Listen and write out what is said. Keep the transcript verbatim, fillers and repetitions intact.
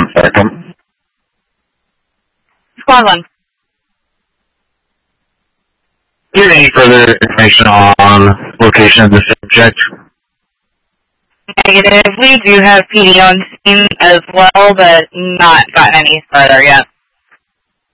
second. Squad one. Do you have any further information on location of the subject? Negative. We do have P D on scene as well, but not gotten any further yet.